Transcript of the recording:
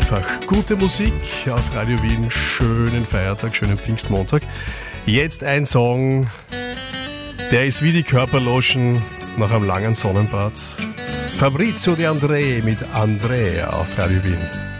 einfach gute Musik auf Radio Wien. Schönen Feiertag, schönen Pfingstmontag. Jetzt ein Song, der ist wie die Körperlotion nach einem langen Sonnenbad. Fabrizio De André mit Andrea auf Radio Wien.